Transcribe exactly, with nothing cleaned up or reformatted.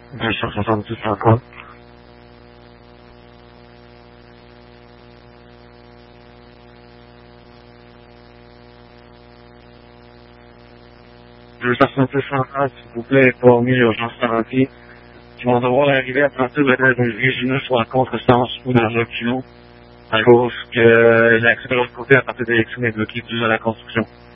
deux cent soixante-dix cinquante. deux cent soixante-dix cinquante, s'il vous plaît, est pas mis urgence thérapie. Ils vont devoir arriver à partir de la rue Virginie soit à contresens ou dans un kilo, à cause que l'accès de l'autre côté à partir des élections est bloqué dû à la construction.